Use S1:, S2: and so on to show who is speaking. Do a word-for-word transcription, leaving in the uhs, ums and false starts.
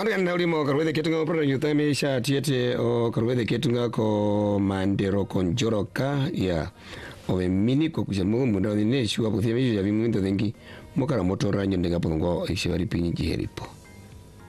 S1: Anda na ulimo karwede ketunga pro nyutame sha tiete o karwede ketunga ko mandero konjoroka ya owe mini ko kujamu munda ne shuwa kuthia misho ya bimu ndo dengi mokara motora nyonde ngapo ngo ishwari pinyi jiheripo.